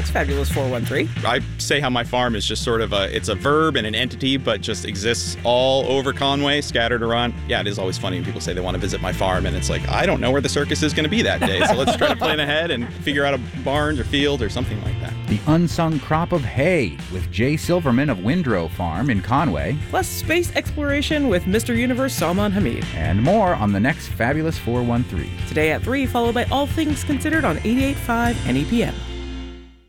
next Fabulous 413. I say how my farm is just sort of it's a verb and an entity, but just exists all over Conway, scattered around. Yeah, it is always funny when people say they want to visit my farm, and it's like, I don't know where the circus is going to be that day, so let's try to plan ahead and figure out a barn or field or something like that. The Unsung Crop of Hay with Jay Silverman of Windrow Farm in Conway. Plus space exploration with Mr. Universe Salman Hamid. And more on the next Fabulous 413. Today at 3, followed by All Things Considered on 88.5 NEPM.